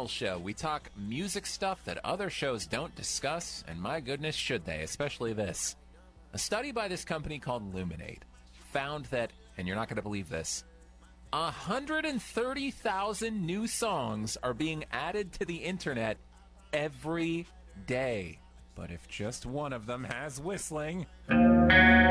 general show. We talk music stuff that other shows don't discuss, and my goodness, should they, especially this. A study by this company called Luminate found that, and you're not going to believe this, 130,000 new songs are being added to the internet every day. But if just one of them has whistling...